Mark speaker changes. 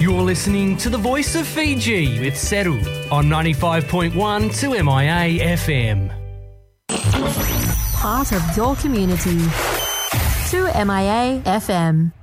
Speaker 1: You're listening to the Voice of Fiji with Seru on 95.1 2MIA FM.
Speaker 2: Part of your community. 2MIA FM.